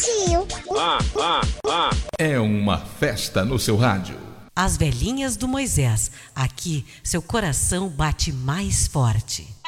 Tio. É uma festa no seu rádio. As velhinhas do Moisés. Aqui, seu coração bate mais forte.